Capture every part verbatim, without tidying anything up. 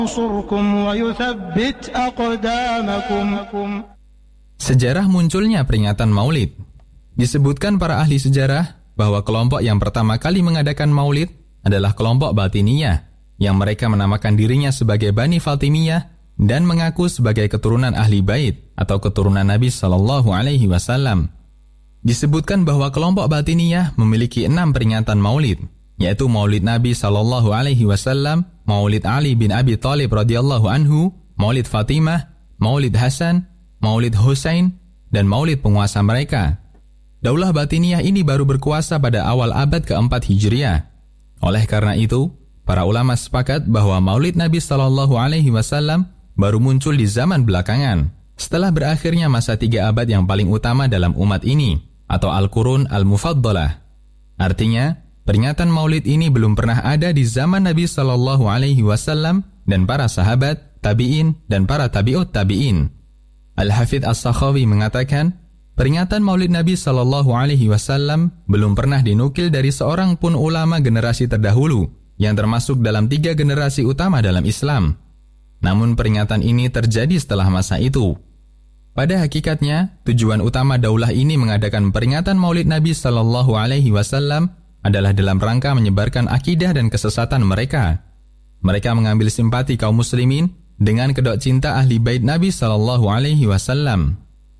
Sejarah munculnya peringatan Maulid. Disebutkan para ahli sejarah bahwa kelompok yang pertama kali mengadakan Maulid adalah kelompok Batiniyah, yang mereka menamakan dirinya sebagai Bani Fatimiyah dan mengaku sebagai keturunan ahli bait atau keturunan Nabi Shallallahu Alaihi Wasallam. Disebutkan bahwa kelompok Batiniyah memiliki enam peringatan Maulid, yaitu Maulid Nabi Shallallahu Alaihi Wasallam, Maulid Ali bin Abi Thalib radhiyallahu anhu, Maulid Fatimah, Maulid Hasan, Maulid Husain, dan Maulid penguasa mereka. Daulah Batiniyah ini baru berkuasa pada awal abad keempat Hijriah. Oleh karena itu, para ulama sepakat bahwa Maulid Nabi Shallallahu Alaihi Wasallam baru muncul di zaman belakangan, setelah berakhirnya masa tiga abad yang paling utama dalam umat ini, atau Al-Qurun Al-Mufaddalah. Artinya, peringatan Maulid ini belum pernah ada di zaman Nabi Shallallahu Alaihi Wasallam dan para sahabat, tabi'in, dan para tabi'ut tabi'in. Al-Hafidz As-Sakhawi mengatakan, peringatan Maulid Nabi Shallallahu Alaihi Wasallam belum pernah dinukil dari seorang pun ulama generasi terdahulu yang termasuk dalam tiga generasi utama dalam Islam. Namun peringatan ini terjadi setelah masa itu. Pada hakikatnya, tujuan utama daulah ini mengadakan peringatan Maulid Nabi Shallallahu Alaihi Wasallam adalah dalam rangka menyebarkan akidah dan kesesatan mereka. Mereka mengambil simpati kaum muslimin dengan kedok cinta ahli bait Nabi Shallallahu Alaihi Wasallam.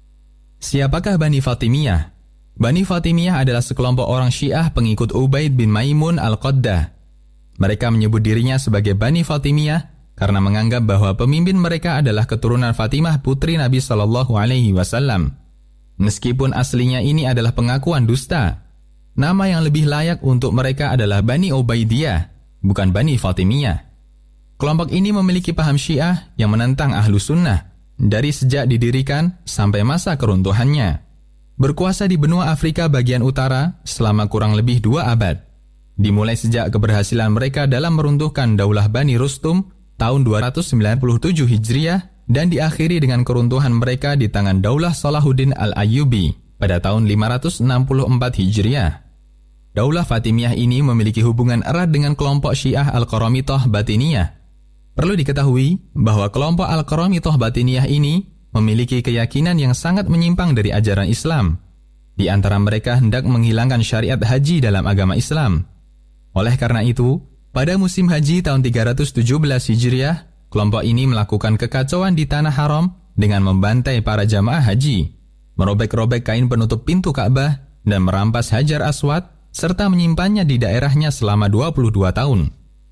Siapakah Bani Fatimiyah? Bani Fatimiyah adalah sekelompok orang Syiah pengikut Ubaid bin Maimun Al-Qaddah. Mereka menyebut dirinya sebagai Bani Fatimiyah karena menganggap bahwa pemimpin mereka adalah keturunan Fatimah putri Nabi Shallallahu Alaihi Wasallam. Meskipun aslinya ini adalah pengakuan dusta, nama yang lebih layak untuk mereka adalah Bani Ubaidiyah, bukan Bani Fatimiyah. Kelompok ini memiliki paham Syiah yang menentang Ahlu Sunnah dari sejak didirikan sampai masa keruntuhannya. Berkuasa di benua Afrika bagian utara selama kurang lebih dua abad. Dimulai sejak keberhasilan mereka dalam meruntuhkan Daulah Bani Rustum tahun dua ratus sembilan puluh tujuh Hijriah dan diakhiri dengan keruntuhan mereka di tangan Daulah Salahuddin Al-Ayyubi pada tahun lima ratus enam puluh empat Hijriah. Daulah Fatimiyah ini memiliki hubungan erat dengan kelompok Syiah Al-Qaramithah Batiniyah. Perlu diketahui bahwa kelompok Al-Qaramithah Batiniyah ini memiliki keyakinan yang sangat menyimpang dari ajaran Islam. Di antara mereka hendak menghilangkan syariat haji dalam agama Islam. Oleh karena itu, pada musim haji tahun tiga ratus tujuh belas Hijriah, kelompok ini melakukan kekacauan di Tanah Haram dengan membantai para jamaah haji, merobek-robek kain penutup pintu Ka'bah, dan merampas Hajar Aswad, serta menyimpannya di daerahnya selama dua puluh dua tahun.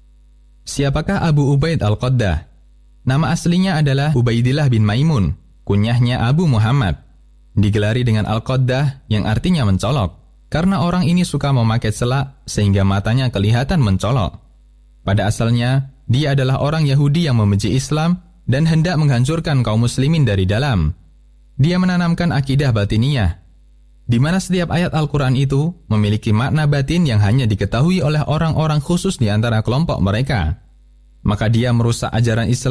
Siapakah Abu Ubaid Al-Qaddah? Nama aslinya adalah Ubaidillah bin Maimun, kunyahnya Abu Muhammad. Digelari dengan Al-Qaddah yang artinya mencolok, karena orang ini suka memakai selak sehingga matanya kelihatan mencolok. Pada asalnya, dia adalah orang Yahudi yang membenci Islam dan hendak menghancurkan kaum muslimin dari dalam. Dia menanamkan akidah Batiniyah, di mana setiap ayat Al-Quran itu memiliki makna batin yang hanya diketahui oleh orang-orang khusus di antara kelompok mereka. Maka dia merusak ajaran Islam